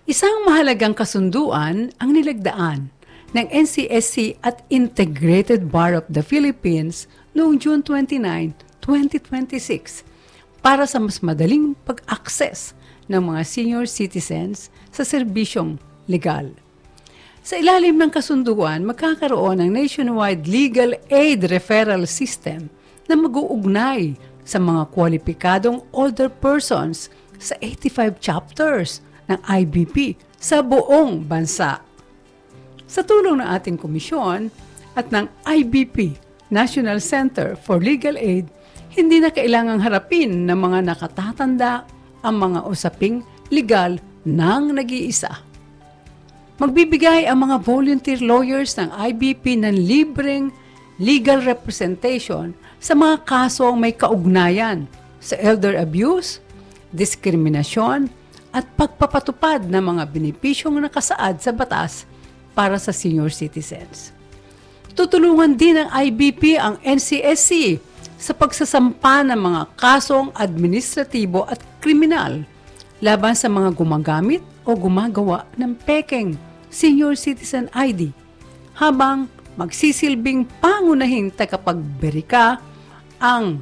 Isang mahalagang kasunduan ang nilagdaan ng NCSC at Integrated Bar of the Philippines noong June 29, 2026 para sa mas madaling pag-access ng mga senior citizens sa serbisyong legal. Sa ilalim ng kasunduan, magkakaroon ng nationwide legal aid referral system na mag-uugnay sa mga kwalipikadong older persons sa 85 chapters ng IBP sa buong bansa. Sa tulong ng ating komisyon at ng IBP, National Center for Legal Aid, hindi na kailangang harapin ng mga nakatatanda ang mga usaping legal ng nag-iisa. Magbibigay ang mga volunteer lawyers ng IBP ng libreng legal representation sa mga kasong may kaugnayan sa elder abuse, diskriminasyon, at pagpapatupad ng mga benepisyong nakasaad sa batas para sa senior citizens. Tutulungan din ng IBP ang NCSC sa pagsasampa ng mga kasong administratibo at kriminal laban sa mga gumagamit o gumagawa ng pekeng senior citizen ID habang magsisilbing pangunahing tagapagberika ang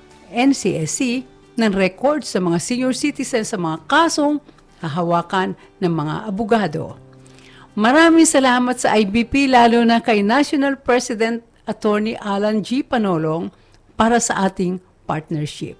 NCSC ng records sa mga senior citizens sa mga kasong hahawakan ng mga abogado. Maraming salamat sa IBP lalo na kay National President Attorney Alan G. Panolong para sa ating partnership.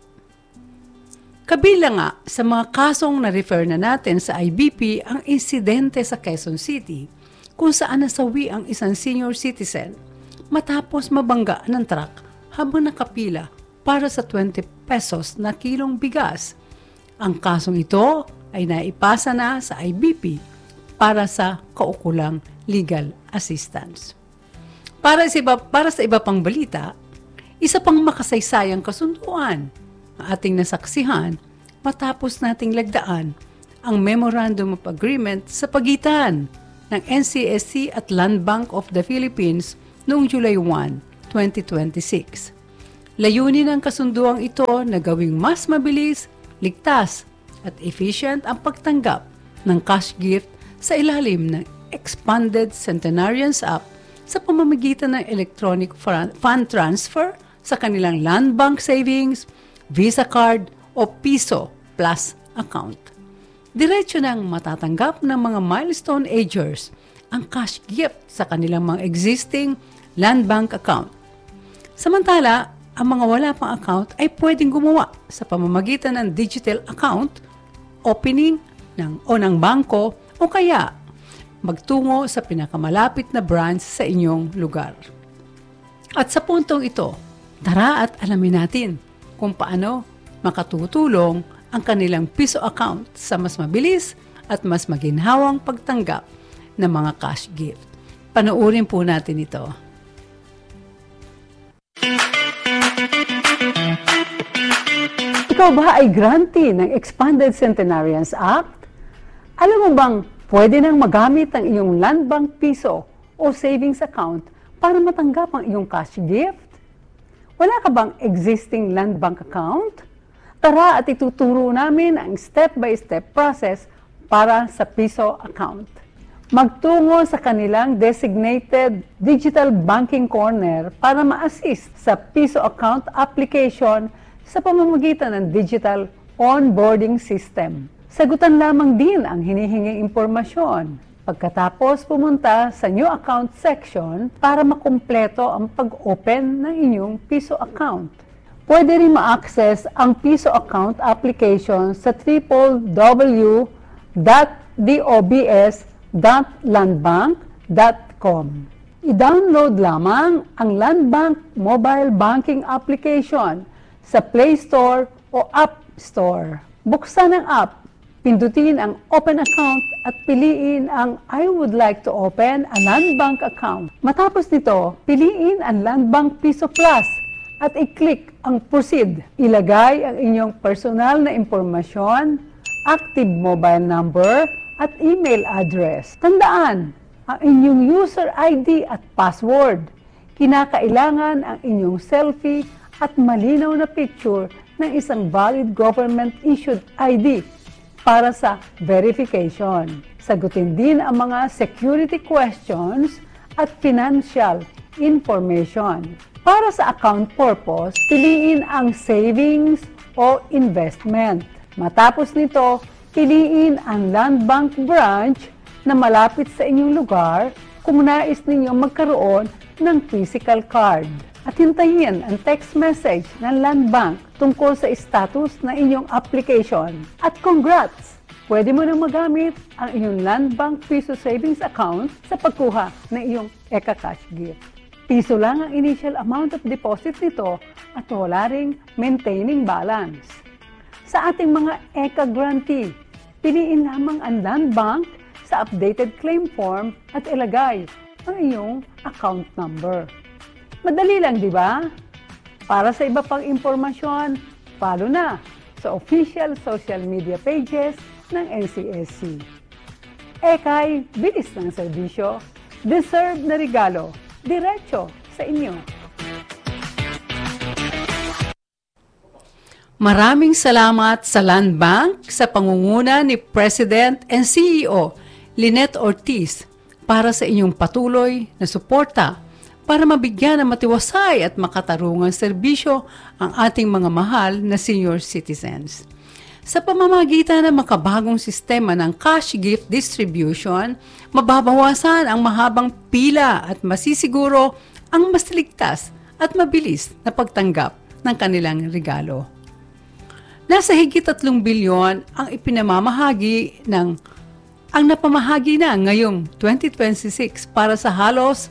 Kabilang nga sa mga kasong na-refer na natin sa IBP ang insidente sa Quezon City kung saan nasawi ang isang senior citizen matapos mabangga ng truck habang nakapila para sa 20 pesos na kilong bigas. Ang kasong ito ay naipasa na sa IBP para sa kaukulang legal assistance. Para sa iba pang balita, isa pang makasaysayang kasunduan ang ating nasaksihan matapos nating lagdaan ang Memorandum of Agreement sa pagitan ng NCSC at Land Bank of the Philippines noong July 1, 2026. Layunin ng kasunduang ito na gawing mas mabilis, ligtas at efficient ang pagtanggap ng cash gift sa ilalim ng Expanded Centenarians Act sa pamamagitan ng electronic fund transfer sa kanilang land bank savings, Visa card o Piso Plus account. Diretso nang matatanggap ng mga milestone agers ang cash gift sa kanilang mga existing land bank account. Samantala, ang mga wala pang account ay pwedeng gumawa sa pamamagitan ng digital account, opening ng bangko o kaya magtungo sa pinakamalapit na branch sa inyong lugar. At sa puntong ito, tara at alamin natin kung paano makatutulong ang kanilang Piso account sa mas mabilis at mas maginhawang pagtanggap ng mga cash gift. Panoorin po natin ito. Ikaw ba ay grantee ng Expanded Centenarians Act? Alam mo bang pwede nang magamit ang iyong Land Bank Piso o savings account para matanggap ang iyong cash gift? Wala ka bang existing Land Bank account? Tara at ituturo namin ang step-by-step process para sa Piso account. Magtungo sa kanilang designated digital banking corner para ma-assist sa Piso account application sa pamamagitan ng digital onboarding system. Sagutan lamang din ang hinihinging impormasyon. Pagkatapos pumunta sa New Account section para makumpleto ang pag-open ng inyong Piso account. Pwede rin ma-access ang Piso account application sa www.dobs.landbank.com. I-download lamang ang Land Bank mobile banking application sa Play Store o App Store. Buksan ang app, pindutin ang Open Account at piliin ang I would like to open a Land Bank account. Matapos nito, piliin ang Land Bank Piso Plus at i-click ang Proceed. Ilagay ang inyong personal na impormasyon, active mobile number at email address. Tandaan, ang inyong user ID at password. Kinakailangan ang inyong selfie at malinaw na picture ng isang valid government-issued ID para sa verification. Sagutin din ang mga security questions at financial information. Para sa account purpose, piliin ang savings o investment. Matapos nito, piliin ang Land Bank branch na malapit sa inyong lugar kung nais ninyong magkaroon ng physical card. At hintayin ang text message ng Land Bank tungkol sa status ng inyong application. At congrats! Pwede mo nang magamit ang inyong Land Bank Piso Savings Account sa pagkuha ng iyong ECA Cash Gift. Piso lang ang initial amount of deposit nito at wala ring maintaining balance. Sa ating mga ECA grantee, piliin lamang ang Land Bank sa updated claim form at ilagay ang iyong account number. Madali lang, di ba? Para sa iba pang impormasyon, follow na sa official social media pages ng NCSC. Ekay, bilis ng serbisyo, deserve na regalo, diretso sa inyo. Maraming salamat sa Land Bank sa pangunguna ni President and CEO Lynette Ortiz para sa inyong patuloy na suporta para mabigyan ng matiwasay at makatarungang serbisyo ang ating mga mahal na senior citizens. Sa pamamagitan ng makabagong sistema ng cash gift distribution, mababawasan ang mahabang pila at masisiguro ang mas ligtas at mabilis na pagtanggap ng kanilang regalo. Nasa higit 3 bilyon ang napamahagi na ngayong 2026 para sa halos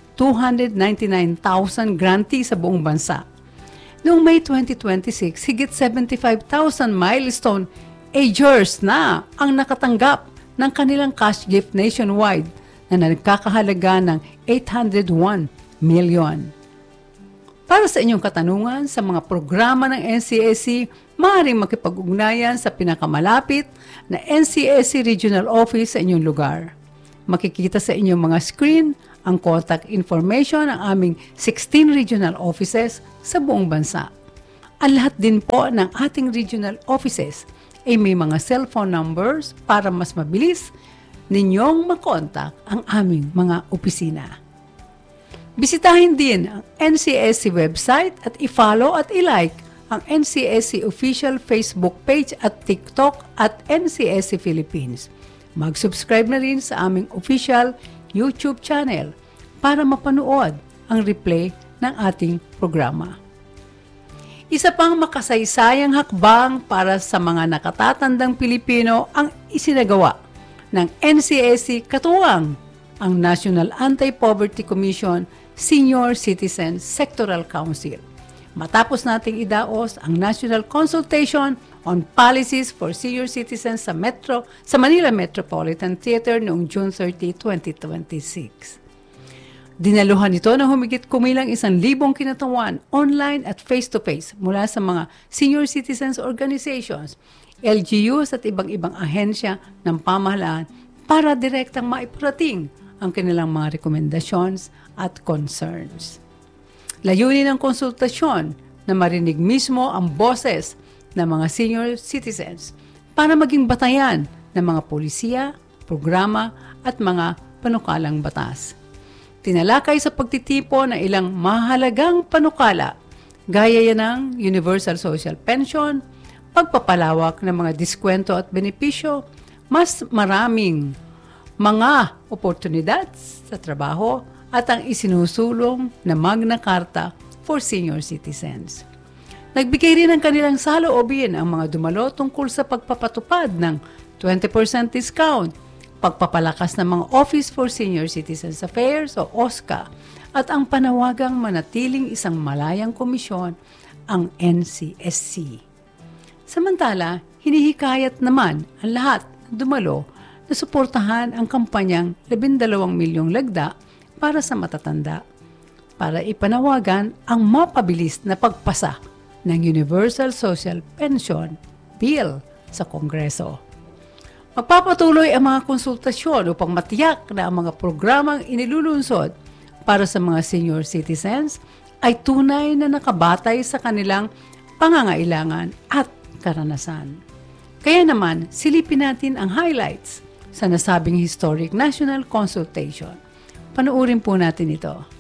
299,000 grantee sa buong bansa. Noong May 2026, higit 75,000 milestone agers na ang nakatanggap ng kanilang cash gift nationwide na nagkakahalaga ng 801 million. Para sa inyong katanungan sa mga programa ng NCSC, maaaring makipag-ugnayan sa pinakamalapit na NCSC Regional Office sa inyong lugar. Makikita sa inyong mga screen ang contact information ng aming 16 regional offices sa buong bansa. Ang lahat din po ng ating regional offices ay may mga cellphone numbers para mas mabilis ninyong makontak ang aming mga opisina. Bisitahin din ang NCSC website at i-follow at i-like ang NCSC official Facebook page at TikTok at NCSC Philippines. Mag-subscribe na rin sa aming official YouTube channel para mapanood ang replay ng ating programa. Isa pang makasaysayang hakbang para sa mga nakatatandang Pilipino ang isinagawa ng NCSC katuwang ang National Anti-Poverty Commission Senior Citizen Sectoral Council. Matapos nating idaos ang National Consultation on Policies for Senior Citizens sa Manila Metropolitan Theater noong June 30, 2026. Dinaluhan ito ng humigit kumilang 1,000 kinatawan online at face-to-face mula sa mga senior citizens organizations, LGUs at ibang-ibang ahensya ng pamahalaan para direktang maiparating ang kanilang mga rekomendasyon at concerns. Layunin ng konsultasyon na marinig mismo ang boses ng mga senior citizens para maging batayan ng mga polisiya, programa at mga panukalang batas. Tinalakay sa pagtitipo ng ilang mahalagang panukala gaya yan ng Universal Social Pension, pagpapalawak ng mga diskwento at benepisyo, mas maraming mga oportunidad sa trabaho at ang isinusulong na Magna Carta for Senior Citizens. Nagbigay rin ng kanilang saloobin ang mga dumalo tungkol sa pagpapatupad ng 20% discount, pagpapalakas ng mga Office for Senior Citizens Affairs o OSCA at ang panawagang manatiling isang malayang komisyon ang NCSC. Samantala, hinihikayat naman ang lahat ng dumalo na suportahan ang kampanyang 12 milyong lagda para sa matatanda para ipanawagan ang mapabilis na pagpasa ng Universal Social Pension Bill sa Kongreso. Magpapatuloy ang mga konsultasyon upang matiyak na ang mga programang inilulunsod para sa mga senior citizens ay tunay na nakabatay sa kanilang pangangailangan at karanasan. Kaya naman, silipin natin ang highlights sa nasabing Historic National Consultation. Panuorin po natin ito.